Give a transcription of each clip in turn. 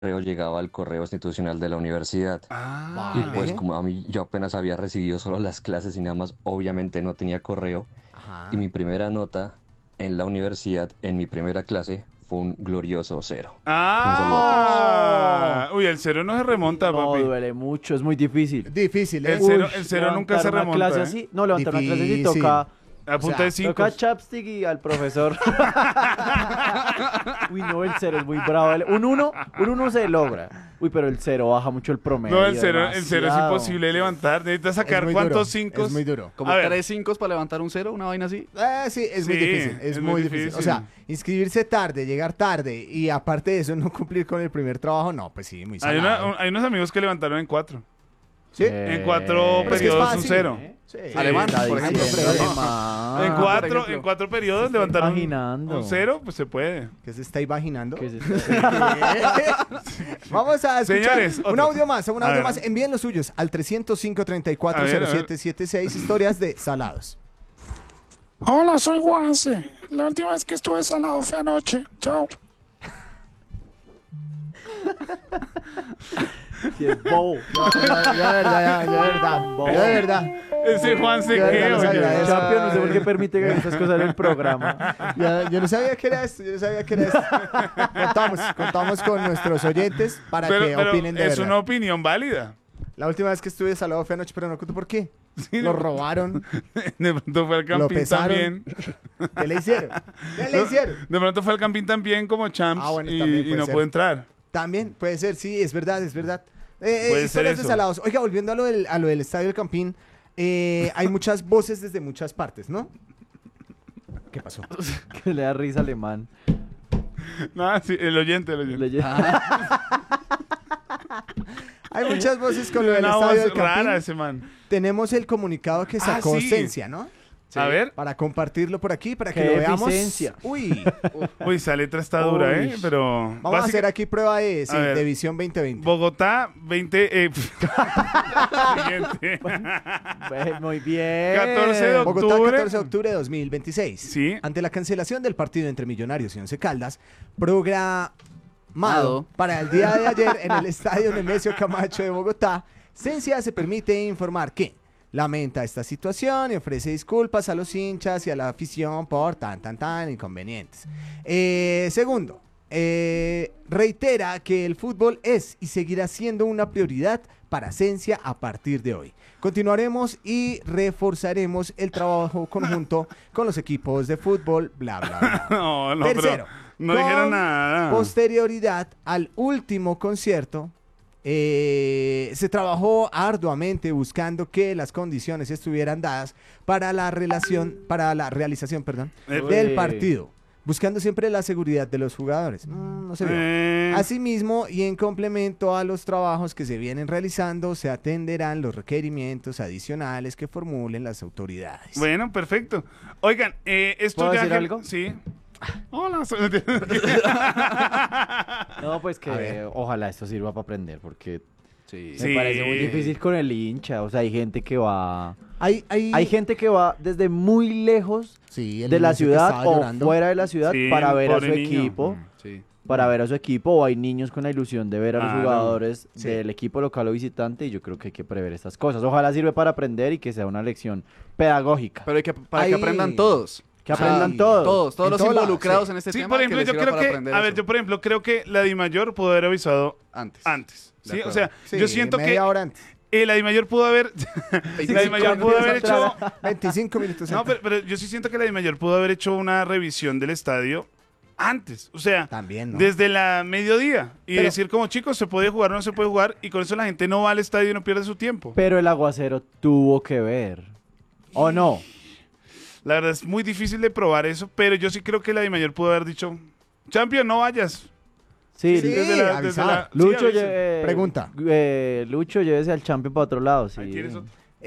correo llegaba al correo institucional de la universidad. Y pues Vale. como a mí yo apenas había recibido solo las clases y nada más, obviamente no tenía correo. Y Ajá. mi primera nota en la universidad, en mi primera clase, fue un glorioso cero. Un saludo a todos. Ah, No. uy, el cero no se remonta, No, papi. duele mucho, es muy difícil. Difícil, ¿eh? El cero nunca levantar se una remonta, clase ¿eh? así. No, levantar una clase así Difícil. toca. A O punta sea, de cinco. Toca chapstick y al profesor. Uy, no, el cero es muy bravo. Un uno se logra. Uy, pero el cero baja mucho el promedio. No, el cero es demasiado. imposible de levantar. Necesitas sacar muy cuántos duro, cinco. Es muy duro. Como A ver. 3 5 para levantar un cero, una vaina así. Sí, es muy Sí, difícil. Es, es muy muy difícil. O difícil. sea, inscribirse tarde, llegar tarde y aparte de eso no cumplir con el primer trabajo, no, pues sí, muy Hay, salado. hay unos amigos que levantaron en 4. ¿Sí? En 4 Pero es que es periodos un fácil. cero. Sí. Alemán, Está por ejemplo. diciendo Alemán. alemán. En por 4 ejemplo. en 4 periodos levantaron imaginando. un 0, pues se puede. ¿Qué se está imaginando? ¿Qué es esto? Vamos a escuchar Señores, un otro. audio más, un A audio ver. más. Envíen los suyos al 305 34 A ver, a ver. 0776 historias de salados. Hola, soy Juanse. La última vez que estuve salado fue anoche. Chao. Sí, es bobo. Ya, verdad, ya, verdad. Ya, de verdad. Ese Juan se Ya, qué, ya lo sabía, oye. ya. Champion, no sé por qué permite que estas cosas en el programa. Ya, yo no sabía que era esto, yo no sabía que era esto. Contamos con nuestros oyentes para que Pero opinen de es verdad. una opinión válida. La última vez que estuve salado fue anoche, pero no cuento por qué. Sí, Lo robaron, De pronto fue al lo campín pesaron. también. ¿Qué le hicieron? ¿Qué le hicieron? De pronto fue al campín también como champs Ah, bueno, y, también y puede no ser. pudo entrar. También puede ser, sí, es verdad, es verdad. Puede ser Historias de eso. salados. Oiga, volviendo a lo del Estadio del Campín, hay muchas voces desde muchas partes, ¿no? ¿Qué pasó? Que le da risa alemán. No, sí, el oyente. Hay muchas voces con lo Tiene del una Estadio voz del Campín. rara ese man. Tenemos el comunicado que sacó sí. Cencia, ¿no? A ver. Para compartirlo por aquí, para que Qué lo veamos. eficiencia. Uy, Uy, esa letra está dura, ¿eh? Uy. Pero... vamos a hacer aquí prueba de, sí, A ver. de visión 2020. Bogotá, 20... Siguiente. Muy bien. 14 de Bogotá, octubre. 14 de octubre de 2026. Sí. Ante la cancelación del partido entre Millonarios y Once Caldas, programado Mado. para el día de ayer en el estadio Nemesio Camacho de Bogotá, Cencia se permite informar que lamenta esta situación y ofrece disculpas a los hinchas y a la afición por tan inconvenientes. Segundo, reitera que el fútbol es y seguirá siendo una prioridad para Cencia a partir de hoy. Continuaremos y reforzaremos el trabajo conjunto con los equipos de fútbol, bla, bla, bla. No, no, Tercero, pero no con dijeron nada. posterioridad al último concierto, se trabajó arduamente buscando que las condiciones estuvieran dadas para la realización, del Uy. partido, buscando siempre la seguridad de los jugadores. No se vio. Asimismo, y en complemento a los trabajos que se vienen realizando, se atenderán los requerimientos adicionales que formulen las autoridades. Bueno, perfecto. Oigan, esto ¿Puedo ya... decir algo? Sí. Hola, soy... No, pues A ver. que ojalá esto sirva para aprender, porque Sí. Sí. me parece muy difícil con el hincha. O sea, hay gente que va... Hay Hay gente que va desde muy lejos sí, el de la niño ese que ciudad estaba o llorando. fuera de la ciudad Sí, para ver a su pobre niño. equipo. Sí. Para ver a su equipo, o hay niños con la ilusión de ver a los Claro. jugadores Sí. del equipo local o visitante, y yo creo que hay que prever estas cosas. Ojalá sirve para aprender y que sea una lección pedagógica. Pero para que Ahí- aprendan todos. Que O sea, aprendan todos. Todos En los todo lado, involucrados sí. en este Sí, tema. por ejemplo, que les yo sirva creo para que... aprender A ver, eso. yo por ejemplo creo que la DIMAYOR pudo haber avisado Antes. antes. De ¿Sí? O acuerdo. sea, Sí, yo siento que media hora antes. la DIMAYOR pudo haber... la DIMAYOR pudo haber hecho... 25 minutos No, antes. pero yo sí siento que la DIMAYOR pudo haber hecho una revisión del estadio antes. O sea, También, ¿no? desde la mediodía. Y Pero- decir como, chicos, se puede jugar o no se puede jugar. Y con eso la gente no va al estadio y no pierde su tiempo. Pero el aguacero tuvo que ver. ¿O no? La verdad es muy difícil de probar eso. Pero yo sí creo que la DIMAYOR pudo haber dicho, Champion, no vayas. Sí, Sí, avisar. Lucho, avisen. Pregunta. Lucho, llévese al champion para otro lado. Sí. Ahí tienes otro.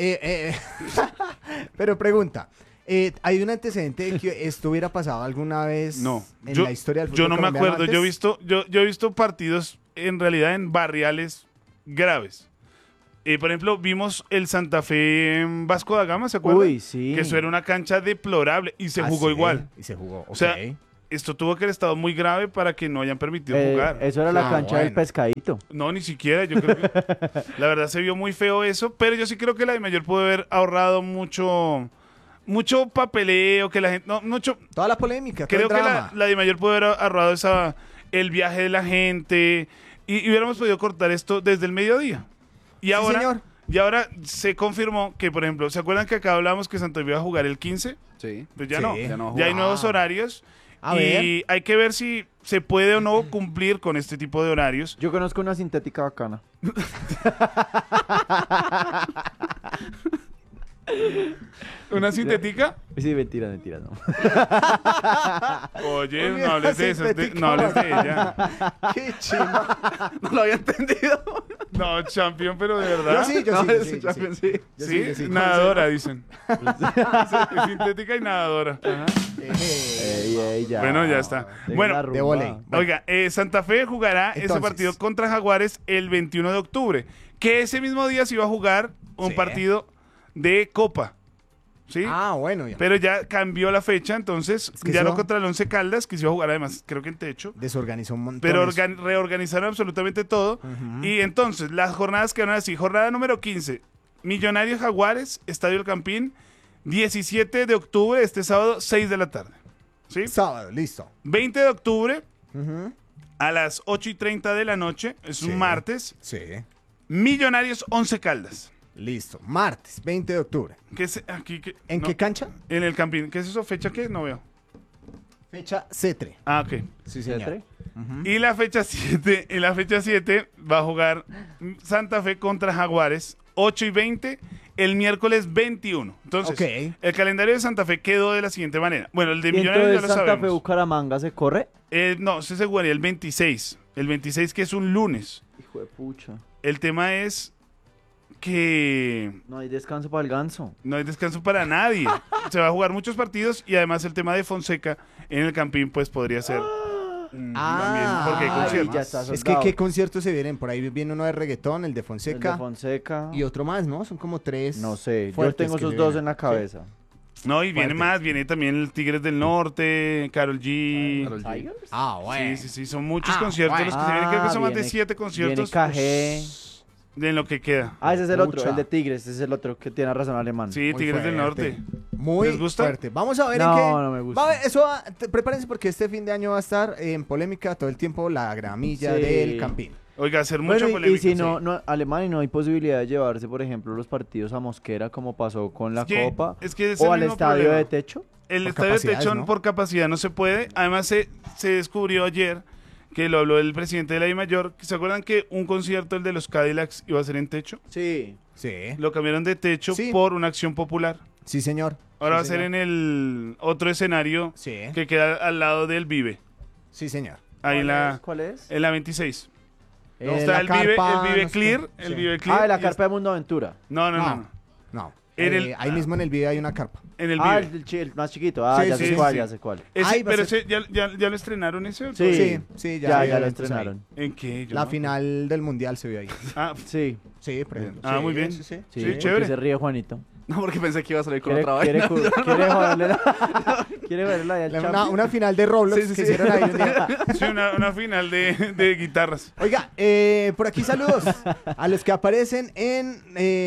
Pero pregunta, ¿hay un antecedente de que esto hubiera pasado alguna vez No. en Yo, la historia del fútbol yo no me colombiano acuerdo. antes? Yo he visto partidos en realidad en barriales graves. Por ejemplo, vimos el Santa Fe en Vasco da Gama, ¿se acuerdan? Uy, sí. Que eso era una cancha deplorable y se Ah, jugó sí, igual. Y se jugó, O sea, esto tuvo que haber estado muy grave para que no hayan permitido jugar. Eso era la cancha del bueno. pescadito. No, ni siquiera. Yo creo que la verdad se vio muy feo eso, pero yo sí creo que la DIMAYOR pudo haber ahorrado mucho papeleo, que la gente, no, mucho. Toda la polémica, todo Creo el que drama. la DIMAYOR pudo haber ahorrado el viaje de la gente y hubiéramos podido cortar esto desde el mediodía. Y ahora, señor. y ahora se confirmó que, por ejemplo, ¿se acuerdan que acá hablamos que Santos iba a jugar el 15? Sí. Pues ya Sí. no. Ya no Ya hay Ah. nuevos horarios. A y ver. hay que ver si se puede o no cumplir con este tipo de horarios. Yo conozco una sintética bacana. ¿Una sintética? Sí, mentira, no. Oye, Una no hables de eso, sintética no hables de ella. Qué chimba. No lo había entendido. No, champión, pero de verdad. Yo sí, yo No, sí. eres un champion, sí. Yo Sí, yo sí. nadadora, dicen. Es sintética y nadadora. Ey, ya. Bueno, ya está. Dejen Bueno, la de rumba. voley. Oiga, Santa Fe jugará ese Entonces. partido contra Jaguares el 21 de octubre. Que ese mismo día se iba a jugar un Sí. partido de Copa. ¿Sí? Ah, bueno, ya. Pero ya cambió la fecha, entonces Es que ya eso- no contra el Once Caldas, que se iba a jugar además, creo que en techo. Desorganizó un montón. Pero eso. reorganizaron absolutamente todo. Y entonces, las jornadas quedaron así. Jornada número 15, Millonarios Jaguares, Estadio El Campín, 17 de octubre, este sábado, 6 de la tarde. ¿Sí? Sábado, listo. 20 de octubre, Ujú. a las 8:30 de la noche, es Sí. un martes, Sí, Millonarios Once Caldas. listo. Martes, 20 de octubre. ¿Qué es aquí? ¿En no, qué cancha? En el Campín. ¿Qué es eso? ¿Fecha qué? No veo. Fecha Cetre. Ah, ok. Sí, ¿Cetre? Y la fecha 7, en la fecha 7 va a jugar Santa Fe contra Jaguares, 8:20, el miércoles 21. Entonces, Ok. el calendario de Santa Fe quedó de la siguiente manera. Bueno, el de ¿Y Millonarios ya entonces lo Santa Fe sabemos. Bucaramanga se corre? No, se jugaría el 26. El 26 que es un lunes. Hijo de pucha. El tema es que No hay descanso para el ganso. no hay descanso para nadie. Se va a jugar muchos partidos y además el tema de Fonseca en el Campín pues podría ser también porque hay Ay, conciertos. ya está Es que, soldado. ¿qué conciertos se vienen? Por ahí viene uno de reggaetón, el de El Fonseca. de Fonseca. Y otro más, ¿no? Son como tres. No sé, yo fuertes tengo que esos se dos vienen. en la cabeza. No, y viene Fuerte. más, viene también el Tigres del Norte, Karol G. Karol G. ¿Tigers? Ah, bueno. Sí, sí, sí, son muchos Ah, conciertos los que se vienen, creo que son más de viene- 7 conciertos Viene KG. de lo que queda. Ah, ese es el otro, Pucha. el de Tigres, ese es el otro que tiene razón alemán. Sí, Muy Tigres del fuerte. Norte. Muy ¿Les gusta? fuerte. Vamos a ver No, en qué. no me gusta. Va a ver, eso prepárense porque este fin de año va a estar en polémica todo el tiempo la gramilla Sí. del Campín. Oiga, hacer mucha Bueno, polémica. y si sí. no, Alemania no hay posibilidad de llevarse, por ejemplo, los partidos a Mosquera como pasó con la Es que- Copa es que es o el al mismo estadio problema. de techo. El Por estadio de capacidades, techo ¿no? por capacidad no se puede. Además, se descubrió ayer, que lo habló el presidente de la DIMAYOR, ¿se acuerdan que un concierto, el de los Cadillacs, iba a ser en techo? Sí. Sí. Lo cambiaron de techo Sí. por una acción popular. Sí, señor. Ahora Sí, va a ser señor. en el otro escenario Sí. que queda al lado del Vive. Sí, señor. Ahí en ¿Cuál es? la 26. Eh, Está la el Vive, carpa, el Vive no sé Clear, qué. el Sí. Vive Clear. Ah, de la y carpa de Mundo Aventura. No, no, no. No. No. En Ahí mismo en el video hay una carpa. En el Ah, Vive. el más chiquito. Ah, Sí, ya sí, sé sí, cuál, sí. ya sé cuál. Ese, Ay, va a pero ser- ese, ¿ya lo estrenaron ese? ¿o Sí. todavía? Sí, Ya lo entonces estrenaron. ¿En qué? Yo La no- final del mundial se vio ahí. Ah, Sí, Sí, por ejemplo. Ah, Sí, muy bien. Sí, sí. sí, Sí, porque chévere. se ríe Juanito. No, porque pensé que iba a salir con Quiere, otra quiere, vaina. quiere joderle quiere joderle la Una final de Roblox Sí, sí, que sí. hicieron ahí un día. sí, una final de guitarras. Oiga, por aquí saludos a los que aparecen en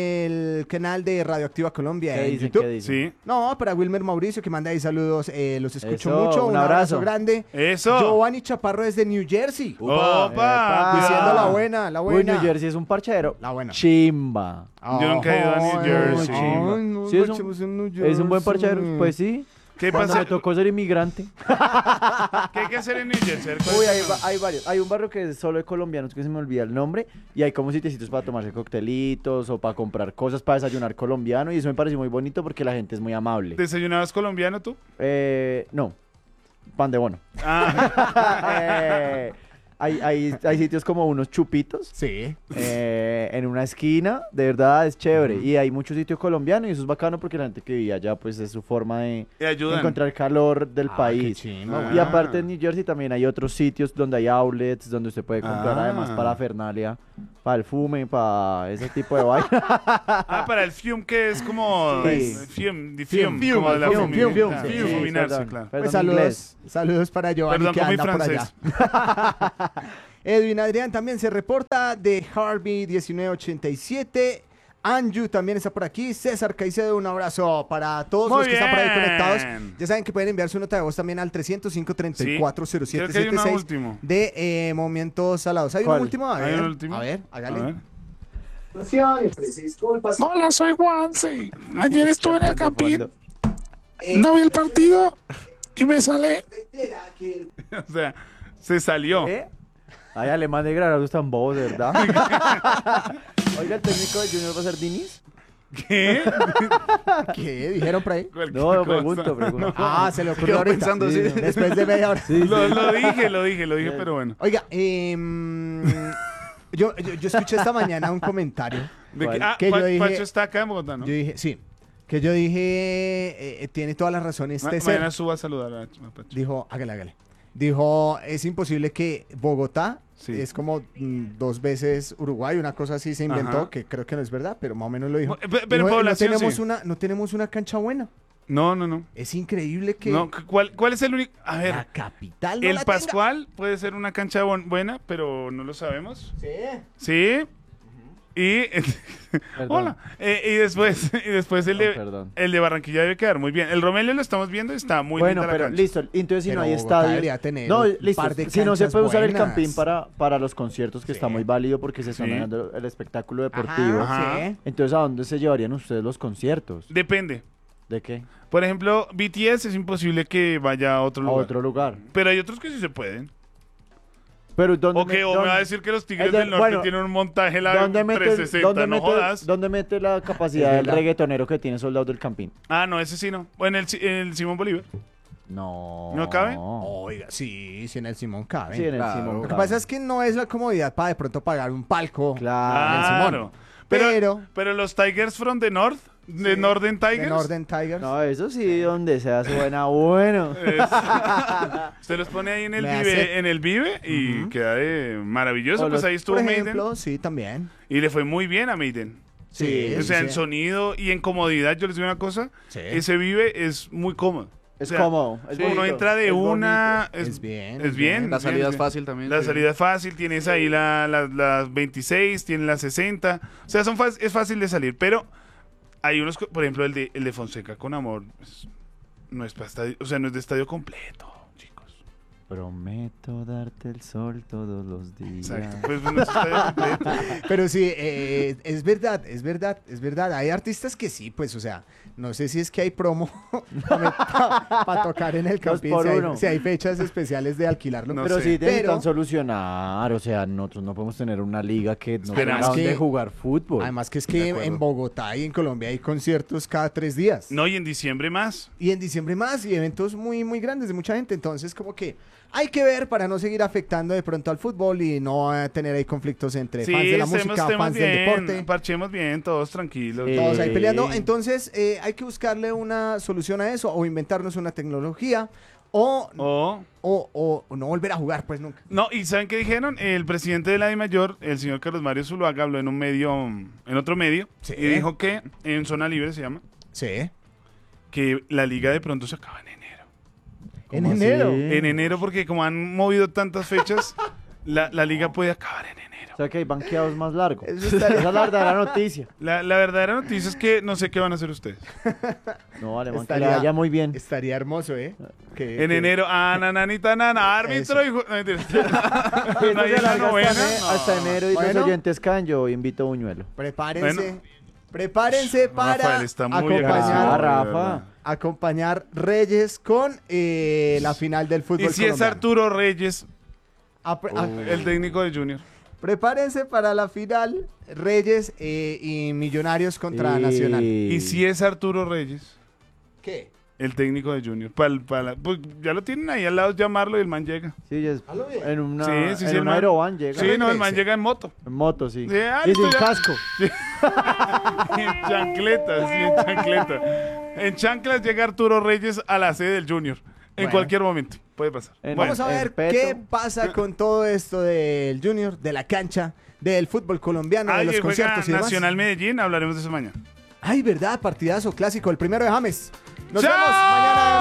el canal de Radioactiva Colombia ¿Qué en dicen? YouTube. ¿Qué dicen? Sí. No, para Wilmer Mauricio que manda ahí saludos, los escucho Eso, mucho, un un abrazo abrazo. grande. Eso. Giovanni Chaparro desde New Jersey, Opa. Epa. diciendo cuidado. la buena, la Uy, buena. New Jersey es un parchero. La buena. Chimba. Yo nunca he ido a New Ay, Jersey. ay, no, Sí, es un- parchemos en New Es un buen parchero. Jersey. Pues sí. ¿Qué Cuando pasa? me tocó ser inmigrante. ¿Qué hay que hacer en New Jersey? Uy, hay varios. Hay un barrio que es solo de colombianos, que se me olvida el nombre, y hay como sitiecitos para tomarse coctelitos o para comprar cosas para desayunar colombiano, y eso me pareció muy bonito porque la gente es muy amable. ¿Desayunabas colombiano tú? No, pan de bono. Ah, Eh, hay sitios como unos chupitos Sí. en una esquina, de verdad es chévere. Y hay muchos sitios colombianos y eso es bacano porque la gente que vive allá pues es su forma de Y ayudan. encontrar calor del Qué país. chimba, Ah. Y aparte en New Jersey también hay otros sitios donde hay outlets, donde usted puede comprar además parafernalia, para el fume, para ese tipo de vaina. Ah, para el fume, que es como... Sí. Fume, como de la Fume, fumigación. fume, Ah, sí, fuminarse, perdón. claro. Pues Perdón, inglés. saludos para Giovanni Perdón que con mi anda por allá. francés. Edwin Adrián también se reporta de Harvey 1987. Anju también está por aquí. César Caicedo, un abrazo para todos Muy los que están por ahí bien. conectados. Ya saben que pueden enviar su nota de voz también al 305-340776 Creo que hay uno último. de Movimientos Salados. ¿Hay un ¿Cuál? último? A ¿Hay ver, un último? a ver, A hágale. ver. Hola, soy Juanse. Ayer estuve en el campín, no vi el partido y me sale. O sea, se salió. Ay, alemán de Granado están bobos, de verdad. Oiga, el técnico de Junior va a ser Dinis. ¿Qué? ¿Qué dijeron por ahí? Cualquier No, cosa. pregunto. Ah, se le ocurrió Quedo ahorita. pensando, sí. Después de media hora. Lo dije, pero bueno. Oiga, yo escuché esta mañana un comentario. ¿De ¿Cuál? qué? Ah, Que yo dije- Pacho está acá en Bogotá, ¿no? Yo dije, sí, que yo dije, tiene toda la razón este ser. Mañana suba a saludar a Pacho. Dijo, hágale. Dijo, es imposible que Bogotá Sí. es como 2 veces Uruguay, una cosa así se inventó, Ajá. que creo que no es verdad, pero más o menos lo dijo. Pero Dijo, no población, tenemos sí. no tenemos una cancha buena. No. Es increíble que No, ¿cuál es el único? A la ver, capital no el la tenga. Pascual puede ser una cancha buena, pero no lo sabemos. Sí. Sí. Y hola. Y después Perdón. el de Barranquilla debe quedar muy bien. El Romelio lo estamos viendo y está muy Bueno, linda la pero cancha. listo. Entonces, si Pero no hay Bogotá estadio. debería tener No, un listo. par de Si no se canchas puede usar el buenas. campín para los conciertos, que Sí. está muy válido porque se está Sí. dando el espectáculo deportivo. Ajá. Sí. Entonces, ¿a dónde se llevarían ustedes los conciertos? Depende. ¿De qué? Por ejemplo, BTS es imposible que vaya a otro A lugar. otro lugar. Pero hay otros que sí se pueden. Pero ¿dónde O me va a decir que los Tigres del Norte bueno, tienen un montaje la ¿dónde mete, 360, no jodas. ¿Dónde mete la capacidad Es del verdad. reggaetonero que tiene Soldado del Campín? Ah, no, ese sí no. O en el Simón Bolívar. No. ¿No cabe? Oiga, sí, en el Simón cabe. Sí, en el Claro. Simón. Lo que cabe. pasa es que no es la comodidad para de pronto pagar un palco. Claro. Simón. Claro. Pero- Pero los Tigers from the North, de Northern De Tigers, Northern Tigers. No, eso sí, donde sea suena bueno. usted los pone ahí en el Me Vive, hace- en el Vive y queda de maravilloso. O Pues los- ahí estuvo Por Maiden ejemplo, sí, también. y le fue muy bien a Maiden. Sí, O sea, en sí. sonido y en comodidad, yo les digo una cosa, Sí. ese Vive es muy cómodo. Es O sea, cómodo. Es uno bonito, entra de es una... Es bien, Es es bien. bien. La es salida bien, es fácil también. La sí. salida es fácil, tienes ahí las 26, tienes las 60. O sea, es fácil de salir, pero hay unos, por ejemplo, el de Fonseca con Amor, pues, no es para estadio, o sea, no es de estadio completo, chicos. Prometo darte el sol todos los días. Exacto, pues no es estadio completo. Pero sí, es verdad. Hay artistas que sí, pues, o sea, no sé si es que hay promo para tocar en el campín, por si hay, uno. si hay fechas especiales de alquilarlo. No Pero sé. sí necesitan Pero- solucionar, o sea, nosotros no podemos tener una liga que no Espera, tenga es donde que- jugar fútbol. Además que es De que acuerdo. en Bogotá y en Colombia hay conciertos cada 3 días. No, y en diciembre más. Y en diciembre más, y eventos muy, muy grandes de mucha gente. Entonces, como que hay que ver para no seguir afectando de pronto al fútbol y no tener ahí conflictos entre Sí, fans de la estemos música, fans del bien, deporte. parchemos bien, todos tranquilos. Todos ahí peleando. Sí. Entonces, hay que buscarle una solución a eso o inventarnos una tecnología o no volver a jugar, pues nunca. No, ¿y saben qué dijeron? El presidente de la DIMAYOR, el señor Carlos Mario Zuluaga, habló en otro medio, Sí. y dijo que en Zona Libre se llama, Sí. que la liga de pronto se acaba en enero. En ¿Cómo enero. así? En enero, porque como han movido tantas fechas, la liga puede acabar en enero. O sea que hay banqueados más largos. Eso Esa estaría- es la verdadera noticia. La verdadera noticia es que no sé qué van a hacer ustedes. No, alemán, que Estaría- le vaya muy bien. Estaría hermoso, ¿eh? Que- En que- enero, nananita, nana, árbitro Eso. y... No, mentira. Sí, esto No hay se una alarga novena, hasta no. enero y Bueno. los oyentes caen, yo invito a Buñuelo. Prepárense. Bueno. Prepárense para Rafael está muy acompañar, agresivo, Ah, de Rafa. verdad. acompañar Reyes con la final del fútbol Y si es colombiano. Arturo Reyes, Apre- el técnico de Junior. Prepárense para la final Reyes y Millonarios contra Nacional. Y si es Arturo Reyes, ¿Qué? El técnico de Junior. Pues ya lo tienen ahí al lado, llamarlo y el man llega. Sí, ya es en una, Sí, en el un man- aeroban llega. Sí, no, el man llega en moto. En moto, sí. Sí, ah, Y sin listo, ya. casco. En chancletas, sí, en chancletas. En chanclas llega Arturo Reyes a la sede del Junior. En Bueno. cualquier momento. Puede pasar. En- Bueno, Vamos a ver Peto. qué pasa con todo esto del Junior, de la cancha, del fútbol colombiano, de ahí los juega conciertos y demás. Nacional Medellín, hablaremos de eso mañana. Ay, verdad, partidazo clásico, el primero de James. Nos ¡Chao! vemos mañana.